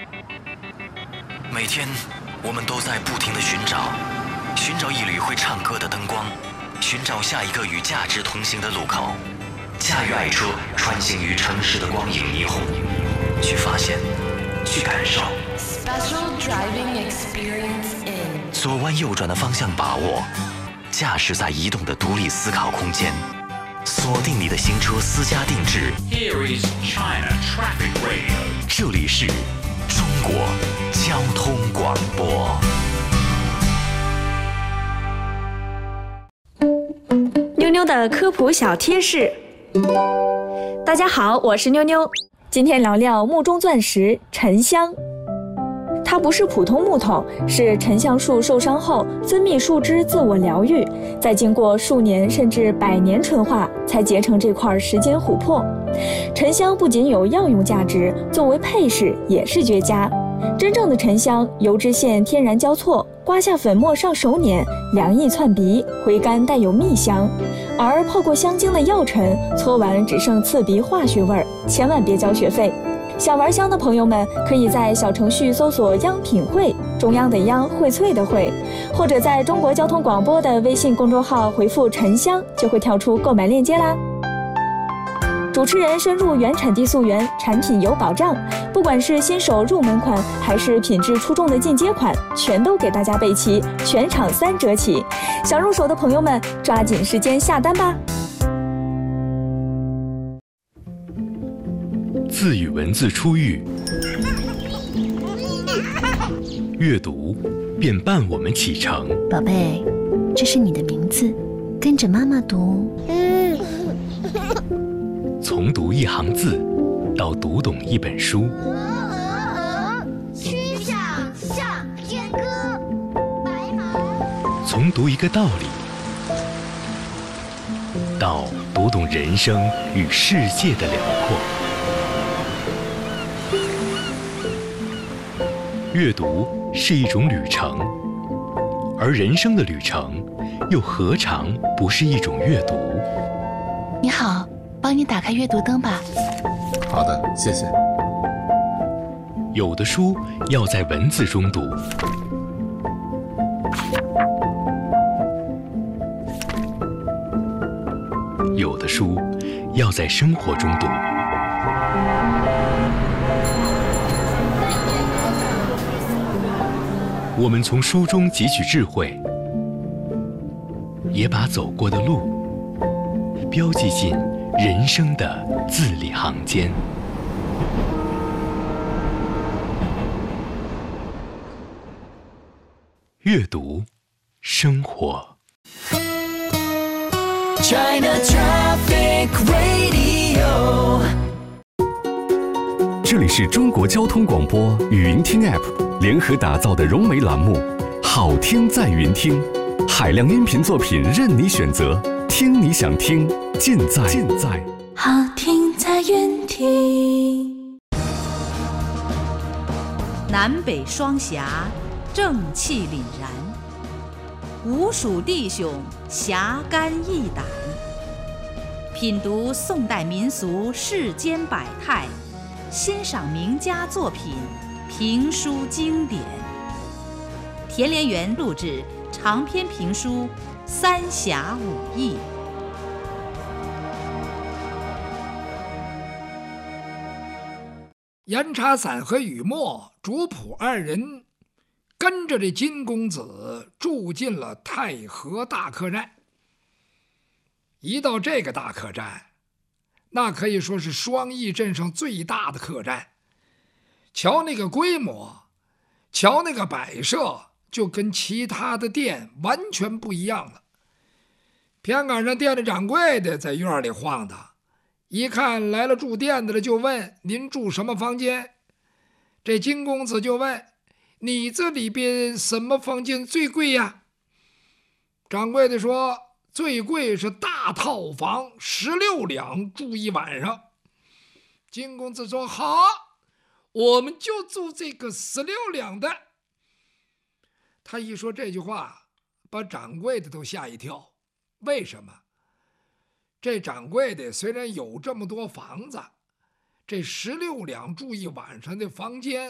每天我们都在不停地寻找一缕会唱歌的灯光，寻找下一个与价值同行的路口，驾驭爱车穿行于城市的光影霓虹，去发现，去感受。 Special driving experience in 左弯右转的方向把握，驾驶在移动的独立思考空间，锁定你的新车私家定制。 Here is China Traffic Radio。 这里是中国交通广播。 妞妞的科普小贴士。大家好，我是妞妞，今天聊聊木中钻石沉香。它不是普通木头，是沉香树受伤后分泌树脂自我疗愈，再经过数年甚至100年纯化，才结成这块时间琥珀。沉香不仅有药用价值，作为配饰也是绝佳。真正的沉香油脂线天然交错，刮下粉末上手捻，凉意窜鼻，回甘带有蜜香。而泡过香精的药尘，搓完只剩刺鼻化学味儿，千万别交学费。想玩香的朋友们，可以在小程序搜索央品汇，中央的央，荟萃的荟，或者在中国交通广播的微信公众号回复沉香，就会跳出购买链接啦。主持人深入原产地溯源，产品有保障，不管是新手入门款，还是品质出众的进阶款，全都给大家备齐，全场3折起。想入手的朋友们，抓紧时间下单吧。 字与文字初遇，阅读便伴我们启程。 宝贝，这是你的名字，跟着妈妈读。 从读一行字，到读懂一本书。 曲项向天歌，白马。 从读一个道理，到读懂人生与世界的辽阔。阅读是一种旅程，而人生的旅程又何尝不是一种阅读？ 你好，帮你打开阅读灯吧。 好的，谢谢。 有的书要在文字中读，有的书要在生活中读。我们从书中汲取智慧，也把走过的路标记进人生的字里行间。阅读，生活。 China Traffic Radio。 这里是中国交通广播语音听 App 联合打造的融媒栏目，好听在云听，海量音频作品任你选择，听你想听，尽在好听在云听。 南北双侠，正气凛然；吴蜀弟兄，侠肝义胆。品读宋代民俗世间百态，欣赏名家作品，评书经典。田连元录制长篇评书《三侠五义》。 严查散和雨墨、主仆2人跟着这金公子住进了太和大客栈。一到这个大客栈，那可以说是双义镇上最大的客栈。瞧那个规模，瞧那个摆设，就跟其他的店完全不一样了。偏赶上店里掌柜的在院里晃荡，一看来了住店的了，就问：您住什么房间？这金公子就问：你这里边什么房间最贵呀？掌柜的说：最贵是大套房，16两住1晚上。金公子说：好，我们就住这个16两的。他一说这句话，把掌柜的都吓一跳。为什么？这掌柜的虽然有这么多房子，这16两住1晚上的房间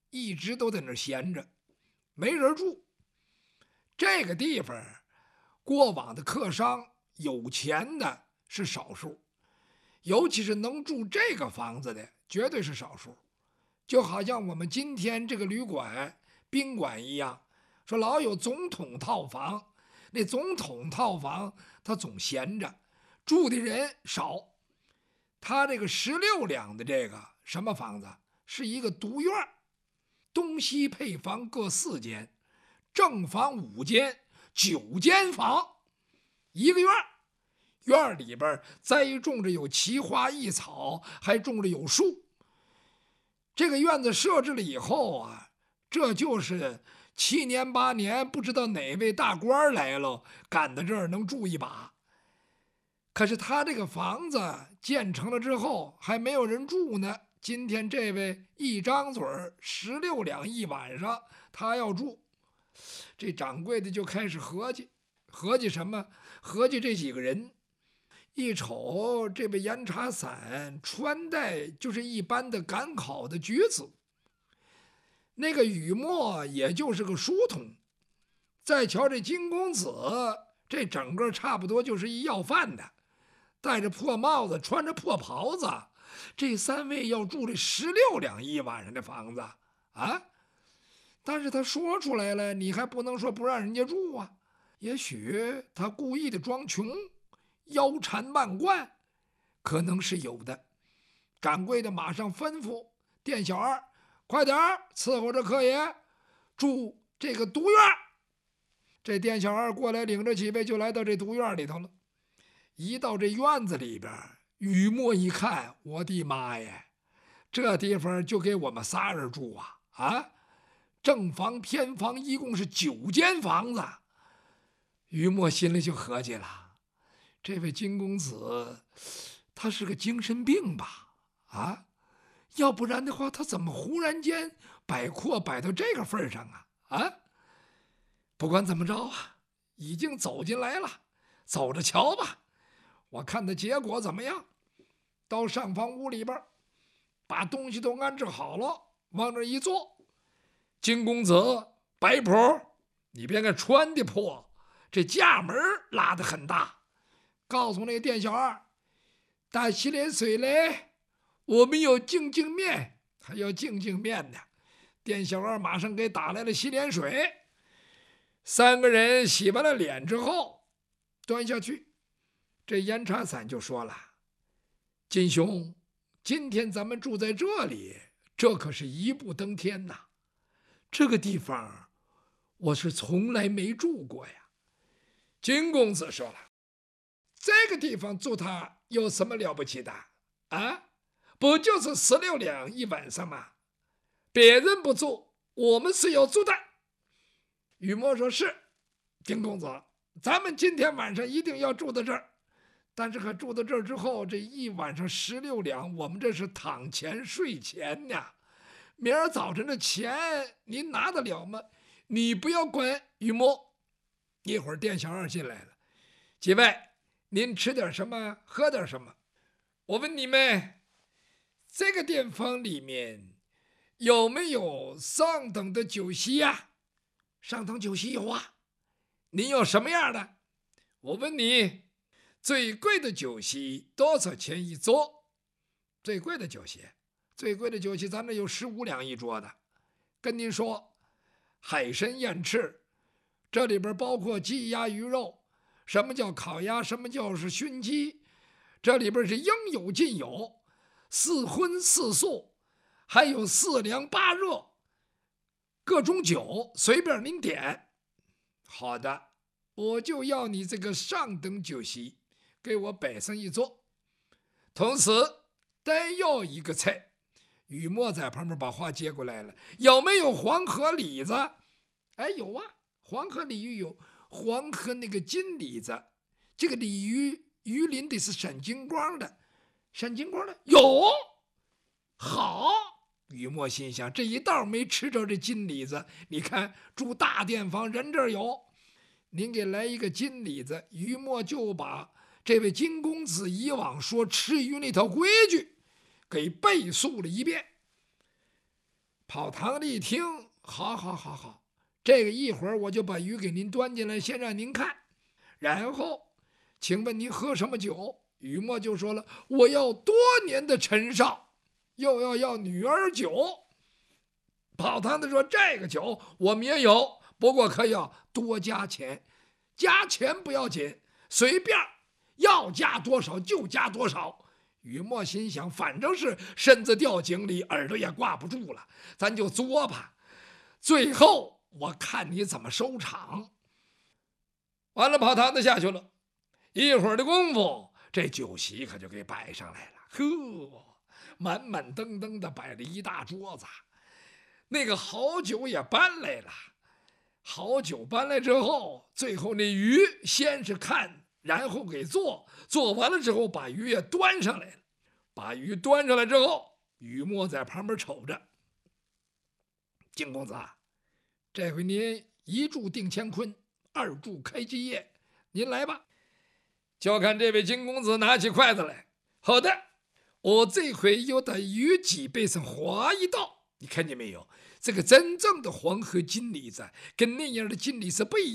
一直都在那儿闲着，没人住。这个地方过往的客商有钱的是少数，尤其是能住这个房子的绝对是少数。就好像我们今天这个旅馆宾馆一样，说老有总统套房，那总统套房它总闲着，住的人少。他这个16两的这个什么房子，是一个独院，东西配房各4间，正房5间，9间房，一个院。院里边栽种着有奇花异草，还种着有树。这个院子设置了以后啊，这就是7年8年不知道哪位大官来了，赶到这儿能住一把。可是他这个房子建成了之后还没有人住呢，今天这位一张嘴16两一晚上他要住，这掌柜的就开始合计什么？合计这几个人。一瞅这位严茶伞穿戴就是一般的赶考的举子，那个雨墨也就是个书童，再瞧这金公子，这整个差不多就是一要饭的，戴着破帽子，穿着破袍子。这3位要住这16两一晚上的房子啊！但是他说出来了，你还不能说不让人家住啊。也许他故意的装穷，腰缠万贯，可能是有的。掌柜的马上吩咐店小二，快点伺候着客爷住这个独院。这店小二过来，领着几位就来到这独院里头了。一到这院子里边，雨墨一看，我的妈呀，这地方就给我们仨人住啊！啊，正房偏房一共是9间房子。雨墨心里就合计了，这位金公子他是个精神病吧？啊，要不然的话他怎么忽然间摆阔摆到这个份上啊？啊，不管怎么着啊，已经走进来了，走着瞧吧，我看的结果怎么样。到上房屋里边，把东西都安置好了，往这一坐。金公子摆谱，你别看穿的破，这架门拉得很大。告诉那个店小二，打洗脸水来，我们有净净面，还要净净面的。店小二马上给打来了洗脸水。3个人洗完了脸之后，端下去。这严茶伞就说了：“金兄，今天咱们住在这里，这可是一步登天呐！这个地方我是从来没住过呀。”金公子说了：“这个地方住它有什么了不起的啊？不就是16两一晚上吗？别人不住，我们是要住的。”雨墨说：“是，金公子，咱们今天晚上一定要住到这儿。但是可住到这儿之后，这一晚上16两，我们这是躺钱睡钱呀。明儿早晨的钱您拿得了吗？你不要管。”雨墨，一会儿店小二进来了，几位，您吃点什么，喝点什么？我问你们，这个店房里面有没有上等的酒席呀？上等酒席有啊。您有什么样的？我问你，最贵的酒席多少钱一桌？最贵的酒席，咱这有15两一桌的。跟您说，海参燕翅，这里边包括鸡鸭鱼肉。什么叫烤鸭？什么叫是熏鸡？这里边是应有尽有，4荤4素，还有4凉8热，各种酒随便您点。好的，我就要你这个上等酒席，给我摆上一桌。同时单要一个菜。雨墨在旁边把话接过来了：“有没有黄河李子？”哎，有啊，黄河鲤鱼有。黄河那个金李子，这个鲤鱼鱼鳞得是闪金光的，闪金光的有。好，雨墨心想，这一道没吃着这金李子，你看住大店房人这儿有，您给来一个金李子。雨墨就把这位金公子以往说吃鱼那条规矩给背述了一遍。 跑堂的一听，好，这个一会儿我就把鱼给您端进来，先让您看。然后，请问您喝什么酒？雨墨就说了，我要多年的陈绍，又要女儿酒。跑堂的说，这个酒我们也有，不过可要多加钱，加钱不要紧，随便要加多少就加多少。雨墨心想，反正是身子掉井里，耳朵也挂不住了，咱就作吧。最后我看你怎么收场。完了，跑堂的下去了。一会儿的功夫，这酒席可就给摆上来了。呵，满满登登的摆了一大桌子，那个好酒也搬来了。好酒搬来之后，最后那鱼先是看，然后给做完了之后，把鱼也端上来了。把鱼端上来之后，雨墨在旁边瞅着。金公子啊，这回您一注定乾坤，二注开基业，您来吧。就看这位金公子拿起筷子来。好的，我这回又在鱼脊背上划一道，你看见没有？这个真正的黄河金梨子跟那样的金梨是不一样。